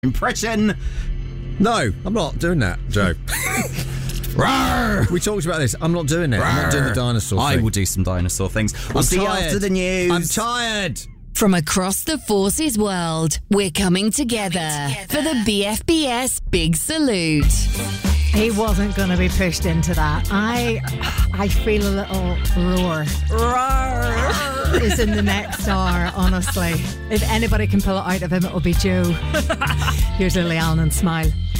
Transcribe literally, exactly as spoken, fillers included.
impression. No, I'm not doing that, Joe. We talked about this. I'm not doing it. I'm not doing the dinosaur thing. I will do some dinosaur things. We'll I'm see you tired. after the news. I'm tired. From across the Forces world, we're coming together, coming together for the B F B S Big Salute. He wasn't going to be pushed into that. I I feel a little roar. Roar is in the next hour, honestly. If anybody can pull it out of him, it'll be Joe. Here's Lily Allen and Smile.